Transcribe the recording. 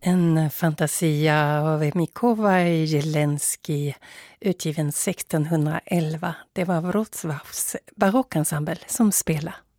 en fantasia av Mikołaj Jelensky utgiven 1611. Det var Wrocławs barockensemble som spelade.